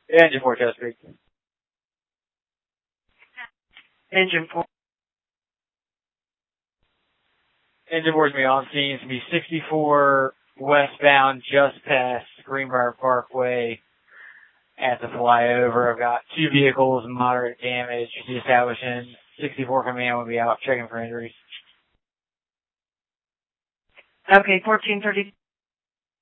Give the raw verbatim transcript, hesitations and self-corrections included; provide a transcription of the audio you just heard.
Engine four, Chesapeake. Engine four. Engine four is going to be on scene. It's going to be sixty-four westbound, just past Greenbrier Parkway at the flyover. I've got two vehicles, moderate damage. The establishing sixty-four command will be out checking for injuries. Okay, fourteen thirty.